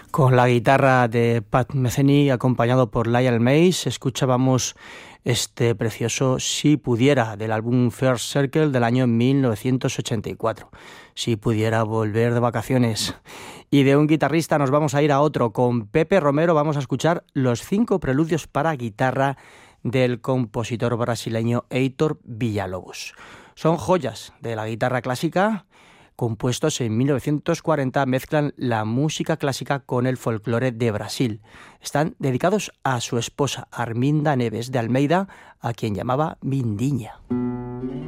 Con la guitarra de Pat Metheny acompañado por Lionel Mace escuchábamos este precioso Si Pudiera del álbum First Circle del año 1984. Si pudiera volver de vacaciones. Y de un guitarrista nos vamos a ir a otro. Con Pepe Romero vamos a escuchar los 5 preludios para guitarra del compositor brasileño Heitor Villa-Lobos. Son joyas de la guitarra clásica. Compuestos en 1940, mezclan la música clásica con el folclore de Brasil. Están dedicados a su esposa, Arminda Neves de Almeida, a quien llamaba Mindiña.